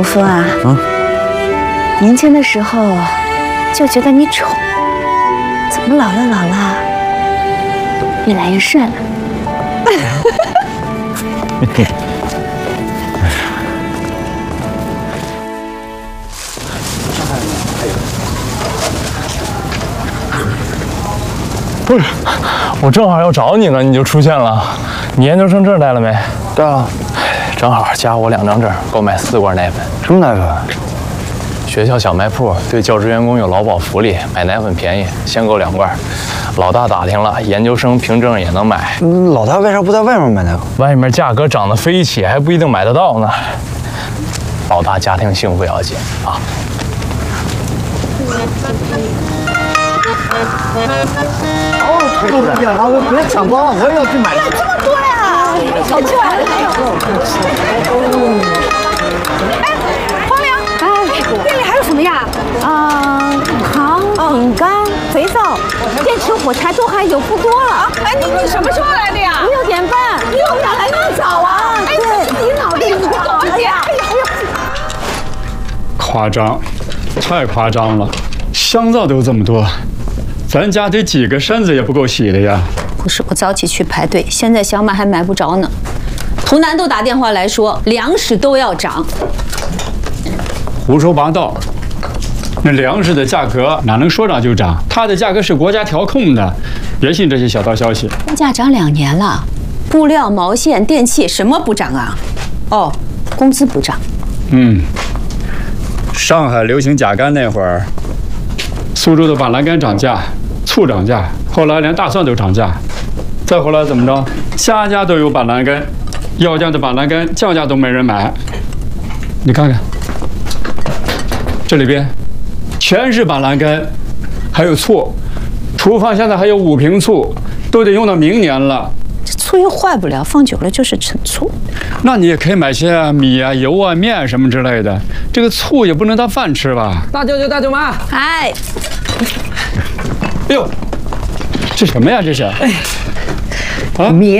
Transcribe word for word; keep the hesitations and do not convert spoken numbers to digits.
福福啊， 嗯， 年轻的时候就觉得你丑，怎么老了老了越来越帅了？ 不是，我正好要找你呢，你就出现了。你研究生证带了没？ 带了。 正好加我两张证，购买四罐奶粉。 什么奶粉？ 学校小卖铺对教职员工有劳保福利，买奶粉便宜，先购两罐。老大打听了，研究生凭证也能买。 嗯，老大为啥不在外面买奶粉？ 外面价格涨得飞起，还不一定买得到呢。老大家庭幸福要紧啊！ 哦，老板娘，我别抢光了，我也要去买。 这么多呀！快去买！哎，黄粱，哎，店里还有什么呀？啊，糖、饼干、肥皂、电池、火柴都还有，不多了。 哎，你你什么时候来的呀？ 六点半。 你怎么来那么早啊？ 哎，对，你脑力不好， 姐。 夸张，太夸张了！香皂都这么多，咱家得几个身子也不够洗的呀。 不是，我早起去排队，现在想买还买不着呢。图南都打电话来说，粮食都要涨。 胡说八道！那粮食的价格哪能说涨就涨？它的价格是国家调控的，别信这些小道消息。 物价涨两年了，布料、毛线、电器什么不涨啊？哦，工资不涨。 嗯，上海流行甲肝那会儿，苏州的板蓝根涨价，醋涨价，后来连大蒜都涨价，再后来怎么着？家家都有板蓝根，要价的板蓝根降价都没人买。你看看，这里边全是板蓝根，还有醋，厨房现在还有五瓶醋，都得用到明年了。 这醋又坏不了，放久了就是陈醋。 那你也可以买些米啊、油啊、面什么之类的。这个醋也不能当饭吃吧？ 大舅舅、大舅妈， 哎， 哎呦，这什么呀？这是？哎，啊， 米。